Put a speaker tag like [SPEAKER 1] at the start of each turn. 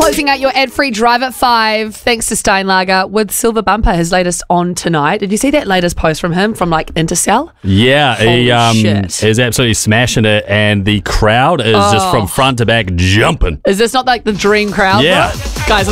[SPEAKER 1] Closing out your ad-free drive at 5, thanks to Steinlager with Silver Bumper, his latest on tonight. Did you see that latest post from him from like Intercell?
[SPEAKER 2] Yeah,
[SPEAKER 1] Holy shit.
[SPEAKER 2] is absolutely smashing it, and the crowd is just from front to back jumping.
[SPEAKER 1] Is this not like the dream crowd?
[SPEAKER 2] Yeah.
[SPEAKER 1] Guys,